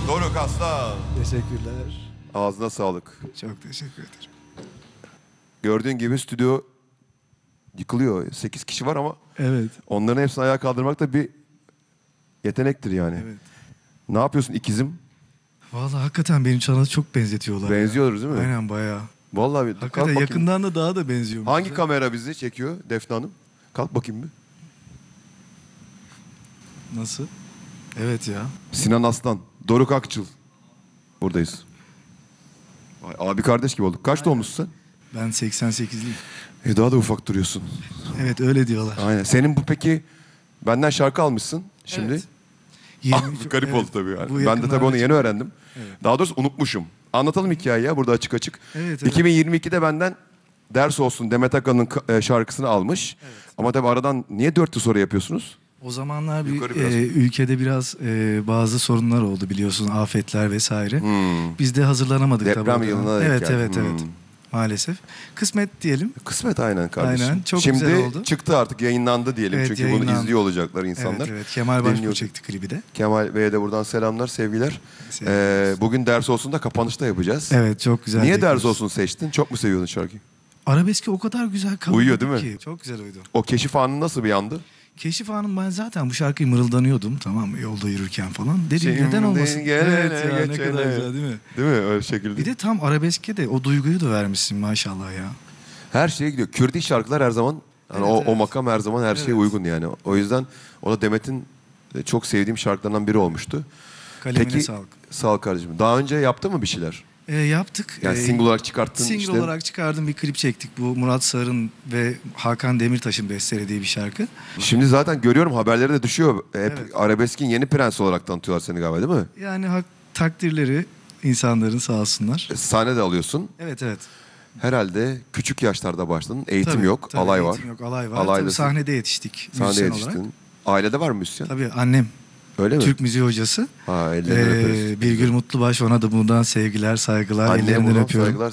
Doruk Aslan. Teşekkürler. Ağzına sağlık. Çok teşekkür ederim. Gördüğün gibi stüdyo yıkılıyor. 8 kişi var ama Evet. onların hepsini ayağa kaldırmak da bir yetenektir yani. Evet. Ne yapıyorsun ikizim? Vallahi hakikaten benim çana çok benzetiyorlar. Benziyoruz değil mi? Aynen bayağı. Vallahi bir kalk Hakikaten bakayım. yakından da daha da benziyor. Hangi kamera bizi çekiyor Defne Hanım? Kalk bakayım bir. Nasıl? Evet ya. Sinan Aslan, Doruk Akçıl. Buradayız. Vay, abi kardeş gibi olduk. Kaç doğumlusun sen? Ben 88'liyim. Daha da ufak duruyorsun. Evet öyle diyorlar. Aynen. Senin bu peki benden şarkı almışsın şimdi. Evet. Garip oldu tabii yani. Bu Ben de tabii yakınlarda onu yeni öğrendim. Evet. Daha doğrusu unutmuşum. Anlatalım hikayeyi ya burada açık açık. Evet, evet. 2022'de benden Ders Olsun Demet Akalın'ın şarkısını almış. Ama tabii aradan niye 4 yıl sonra yapıyorsunuz? O zamanlar Yukarı biraz. ülkede biraz bazı sorunlar oldu biliyorsun, afetler vesaire. Biz de hazırlanamadık Deprem tabii. yılına denk Evet geldi. evet evet. Maalesef. Kısmet diyelim. Kısmet aynen kardeşim. Aynen, çok Şimdi güzel oldu. çıktı artık yayınlandı diyelim. Evet, Çünkü bunu yayınlandı. izliyor olacaklar insanlar. Evet evet. Kemal Başbuğ Dinliyor. çekti klibi de. Kemal Bey'e de buradan selamlar, sevgiler. Sevgiler. Bugün Ders Olsun da kapanışta yapacağız. Evet çok güzel. Niye bekliyoruz. Ders Olsun seçtin? Çok mu seviyordun şarkıyı? Arabeski o kadar güzel kabul Uyuyor ettik değil mi? ki. Çok güzel uydu. O keşif anı nasıl bir yandı? Keşif Hanım, ben zaten bu şarkıyı mırıldanıyordum, tamam mı, yolda yürürken falan. Dedim Şimdi neden olmasın? gelene Evet ya, ne geçene. kadar güzel değil mi? Değil mi öyle şekilde? Bir de tam arabeske de o duyguyu da vermişsin maşallah ya. Her şeye gidiyor. Kürdi şarkılar her zaman, hani Evet, o evet. makam her zaman her şeye Evet. uygun yani. O yüzden o da Demet'in çok sevdiğim şarkılarından biri olmuştu. Kalemine Peki, sağlık. sağ ol kardeşim. Daha önce yaptı mı bir şeyler? Yaptık. Yani single olarak çıkarttın Single işte. olarak çıkardım, bir klip çektik. Bu Murat Sarın ve Hakan Demirtaş'ın bestelediği bir şarkı. Şimdi zaten görüyorum haberleri de düşüyor. Hep Evet. arabeskin yeni prensi olarak tanıtıyorlar seni galiba değil mi? Yani takdirleri insanların sağ olsunlar. Sahne de alıyorsun. Evet evet. Herhalde küçük yaşlarda başladın. Eğitim Tabii, yok, tabii, alay eğitim var. yok, alay var. Alaydasın. Tabii sahnede yetiştik. Sahnede müzisyen yetiştin. olarak. Ailede var mı müzisyen? Tabii annem. Öyle mi? Türk müziği hocası. Ha, ellerinden öperiz. Birgül Mutlubaş, ona da buradan sevgiler, saygılar, Anneye ellerinden buradan öpüyorum. saygılar,